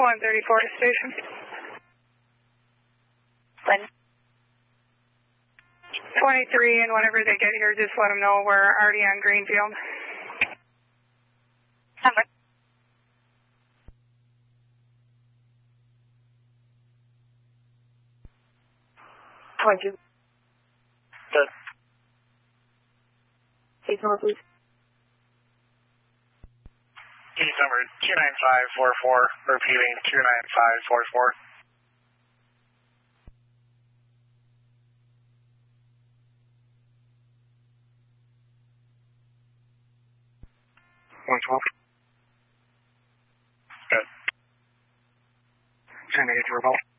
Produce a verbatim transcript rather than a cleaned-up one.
one thirty-four station. When? twenty-three, and whenever they get here, just let them know we're already on Greenfield. Number. twenty-two. Good. Case number, please. Case number two nine five four four, repeating two nine five four four. one twelve. Good. Send it to remote.